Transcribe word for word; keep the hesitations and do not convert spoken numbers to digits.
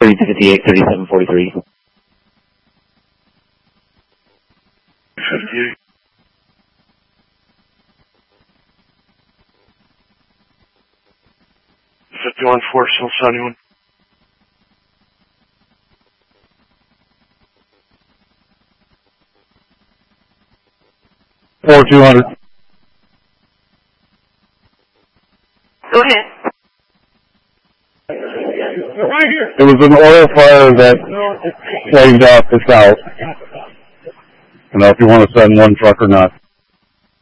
thirty-two fifty-eight, thirty-seven forty-three. fifty-eight. fifty-one four, still seventy-one. Four two hundred. Go ahead. Right here. It was an oil fire that flamed off the south. I don't know if you want to send one truck or not.